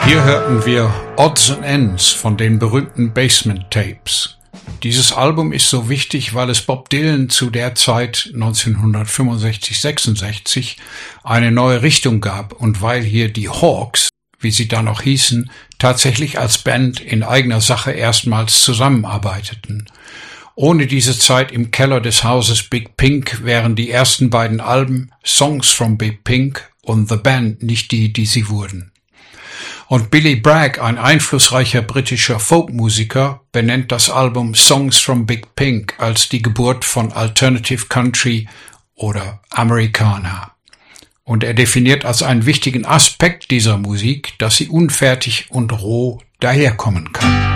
Hier hörten wir Odds and Ends von den berühmten Basement Tapes. Dieses Album ist so wichtig, weil es Bob Dylan zu der Zeit 1965-66 eine neue Richtung gab und weil hier die Hawks, wie sie dann noch hießen, tatsächlich als Band in eigener Sache erstmals zusammenarbeiteten. Ohne diese Zeit im Keller des Hauses Big Pink wären die ersten beiden Alben Songs from Big Pink und The Band nicht die sie wurden. Und Billy Bragg, ein einflussreicher britischer Folkmusiker, benennt das Album Songs from Big Pink als die Geburt von Alternative Country oder Americana. Und er definiert als einen wichtigen Aspekt dieser Musik, dass sie unfertig und roh daherkommen kann.